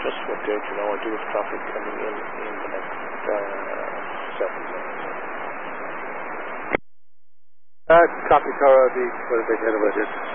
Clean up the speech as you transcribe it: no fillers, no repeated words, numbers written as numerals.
Just what date, you know, I do have traffic coming in the next 7 minutes. Copy, Tara, the bit ahead of it.